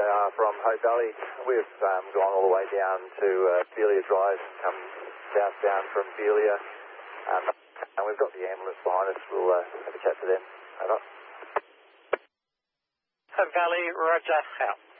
from Hope Valley. We've gone all the way down to Belia Drive, come southbound from Belia, and we've got the ambulance behind us. We'll have a chat to them. Over. Hope Valley, roger, out.